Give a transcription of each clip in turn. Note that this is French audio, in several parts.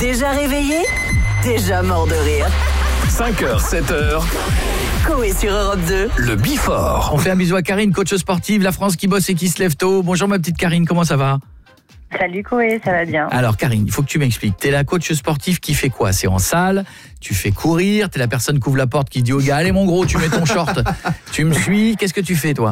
Déjà réveillé, déjà mort de rire. 5h, 7h. Coé sur Europe 2. Le Before. On fait un bisou à Karine, coach sportive, la France qui bosse et qui se lève tôt. Bonjour ma petite Karine, comment ça va ? Salut Coé, ça va bien. Alors Karine, il faut que tu m'expliques. T'es la coach sportive qui fait quoi ? C'est en salle, tu fais courir, t'es la personne qui ouvre la porte qui dit au gars, allez mon gros, tu mets ton short, tu me suis, qu'est-ce que tu fais toi ?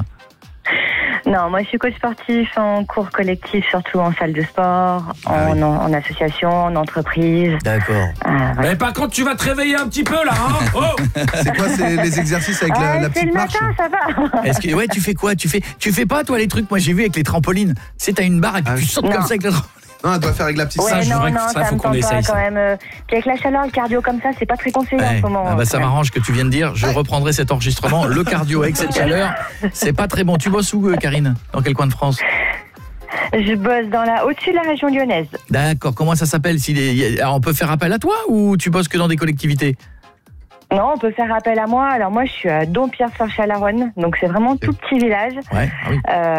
Non, moi je suis coach sportif en cours collectif, surtout en salle de sport, en association, en entreprise. D'accord. Mais par contre, tu vas te réveiller un petit peu là, hein. Oh. C'est quoi, c'est les exercices avec la c'est petite le marche? matin, ça va. Est-ce que tu fais quoi ? Tu fais pas toi les trucs, moi j'ai vu avec les trampolines. C'est t'as une barre et puis tu sautes comme ça avec la trampoline. Non, elle doit faire avec la petite Ouais, Ça, je non, voudrais que non, ça, ça faut me qu'on tente essaye pas ça. quand même. Puis avec la chaleur, le cardio comme ça, c'est pas très conseillé en ce moment. Ah bah ça m'arrange que tu viennes de dire, je reprendrai cet enregistrement. Le cardio avec cette chaleur, c'est pas très bon. Tu bosses où Karine ? Dans quel coin de France ? Je bosse au-dessus de la région lyonnaise. D'accord, comment ça s'appelle ? Alors, on peut faire appel à toi ou tu bosses que dans des collectivités ? Non, on peut faire appel à moi. Alors moi, je suis à Dompierre-sur-Chalaronne, donc c'est vraiment tout petit village, Ouais, ah oui.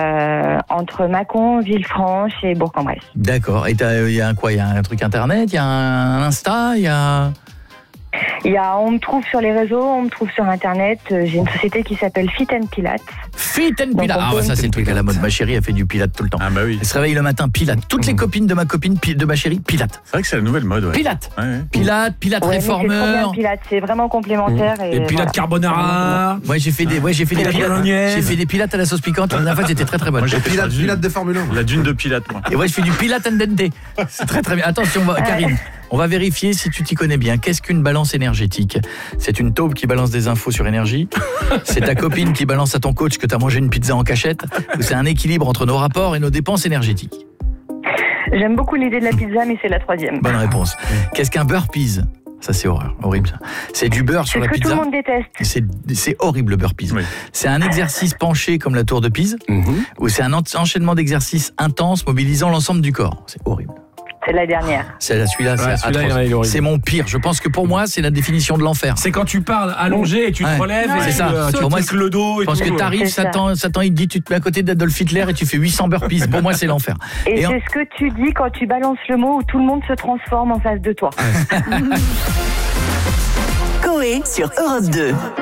entre Mâcon, Villefranche et Bourg-en-Bresse. D'accord, et il y a quoi ? Il y a un truc internet, il y a un Insta, il y a... On me trouve sur les réseaux, on me trouve sur Internet. J'ai une société qui s'appelle Fit & Pilates. Fit & Pilates. Ah bah ça c'est le truc à la mode. Ma chérie elle fait du Pilates tout le temps. Ah bah oui. Elle se réveille le matin, Pilates. Toutes les copines de ma copine, de ma chérie, Pilates. C'est vrai que c'est la nouvelle mode, ouais. Pilates. Ouais. Pilates Ouais, mais c'est trop bien, réformeur. le Pilates, c'est vraiment complémentaire. Et pilates voilà. carbonara. Ouais, j'ai fait des Pilates pilates. bolognaise. J'ai fait des Pilates à la sauce piquante. La dernière fois, c'était très très bonne. Moi, j'ai fait Pilates de Formule 1. La dune de Pilates, moi. Et ouais, je fais du Pilates and dente. C'est très très bien. Attention, Karine, on va vérifier si tu t'y connais bien. Qu'est-ce qu'une balance énergétique ? C'est une taupe qui balance des infos sur énergie. C'est ta copine qui balance à ton coach que tu as mangé une pizza en cachette. Ou c'est un équilibre entre nos rapports et nos dépenses énergétiques ? J'aime beaucoup l'idée de la pizza, mais c'est la troisième. Bonne réponse. Qu'est-ce qu'un burpees ? Ça c'est horrible ça. C'est du beurre sur C'est la ce que tout pizza. le monde déteste. C'est horrible le burpees. Oui. C'est un exercice penché comme la tour de Pise ou c'est un enchaînement d'exercices intenses mobilisant l'ensemble du corps. C'est horrible. C'est la dernière. Celui-là, c'est celui-là, atroce. il est horrible. C'est mon pire. Je pense que pour moi, c'est la définition de l'enfer. C'est quand tu parles allongé et tu Ouais. te relèves et C'est ça. tu Pour moi, tires le dos et Je pense tout. que t'arrives, C'est ça. Satan, il te dit tu te mets à côté d'Adolf Hitler et tu fais 800 burpees. Pour moi, c'est l'enfer. Et Et c'est ce que tu dis quand tu balances le mot où tout le monde se transforme en face de toi. Coé sur Europe 2.